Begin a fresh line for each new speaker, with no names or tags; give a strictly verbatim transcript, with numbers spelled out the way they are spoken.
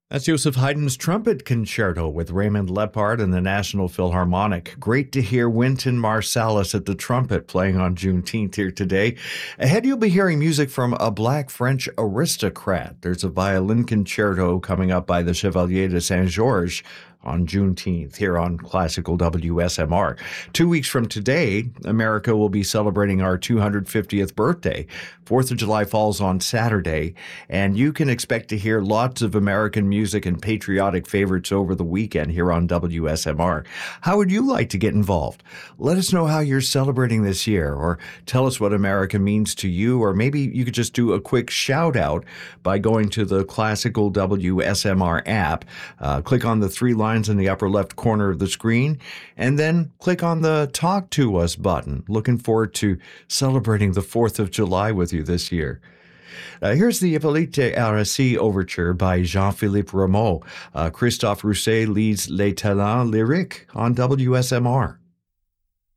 That's Joseph Haydn's Trumpet Concerto with Raymond Lepard and the National Philharmonic. Great to hear Wynton Marsalis at the trumpet playing on Juneteenth here today. Ahead, you'll be hearing music from a black French aristocrat. There's a violin concerto coming up by the Chevalier de Saint-Georges on Juneteenth here on Classical W S M R. Two weeks from today, America will be celebrating our two hundred fiftieth birthday. Fourth of July falls on Saturday, and you can expect to hear lots of American music and patriotic favorites over the weekend here on W S M R. How would you like to get involved? Let us know how you're celebrating this year, or tell us what America means to you, or maybe you could just do a quick shout out by going to the Classical W S M R app. Uh, click on the three lines in the upper left corner of the screen, and then click on the Talk to Us button. Looking forward to celebrating the fourth of July with you this year. Uh, here's the Hippolyte Araceli Overture by Jean-Philippe Rameau. Uh, Christophe Rousset leads Les Talents Lyriques on W S M R.